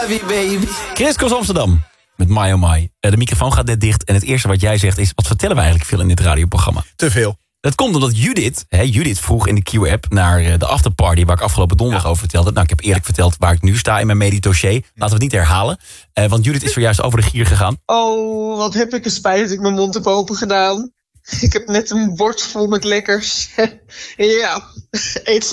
love you, baby. Chris Cross Amsterdam met My Oh My. De microfoon gaat net dicht en het eerste wat jij zegt is... wat vertellen we eigenlijk veel in dit radioprogramma? Te veel. Dat komt omdat Judith vroeg in de Q-app naar de afterparty... waar ik afgelopen donderdag over vertelde. Nou, ik heb eerlijk verteld waar ik nu sta in mijn medidossier. Laten we het niet herhalen. Want Judith is zojuist over de gier gegaan. Oh, wat heb ik een spijt dat ik mijn mond heb open gedaan. Ik heb net een bord vol met lekkers. Ja, eet